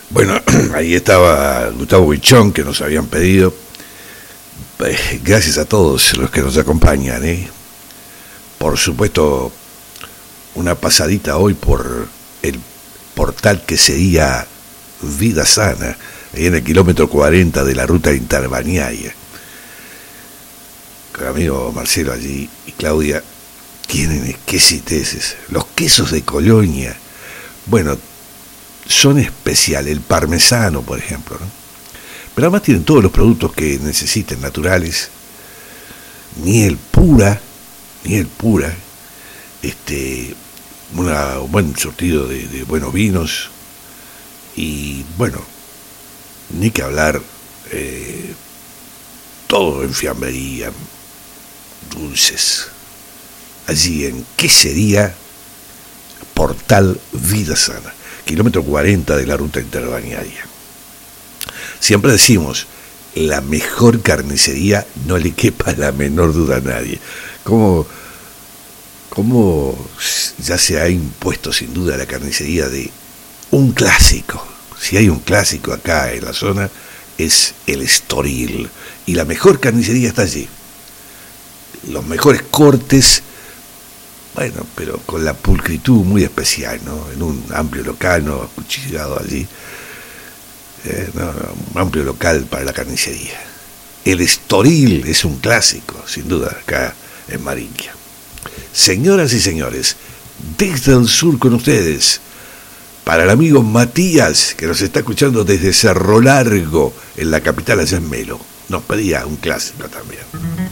Bueno, ahí estaba Gustavo Huichón, que nos habían pedido. Gracias a todos los que nos acompañan, ¿eh? Por supuesto, una pasadita hoy por el portal que sería Vida Sana, ahí en el kilómetro 40 de la ruta interbaniaria. Con el amigo Marcelo allí y Claudia tienen exquisiteces. Los quesos de Colonia, bueno, son especiales. El parmesano, por ejemplo, ¿no? Pero además tienen todos los productos que necesiten, naturales. Miel pura, un buen surtido de buenos vinos. Y bueno, ni que hablar, todo en fiambrería, dulces. Allí en Quesería Portal Vida Sana, kilómetro 40 de la ruta interbaniaria. Siempre decimos, la mejor carnicería, no le quepa la menor duda a nadie. Como ya se ha impuesto sin duda la carnicería de un clásico. Si hay un clásico acá en la zona, es el Estoril. Y la mejor carnicería está allí. Los mejores cortes, bueno, pero con la pulcritud muy especial, ¿no? En un amplio local, no acuchillado allí. Un amplio local para la carnicería. El Estoril es un clásico, sin duda, acá en Maringia. Señoras y señores, desde el sur con ustedes, para el amigo Matías, que nos está escuchando desde Cerro Largo, en la capital, allá en Melo. Nos pedía un clásico también.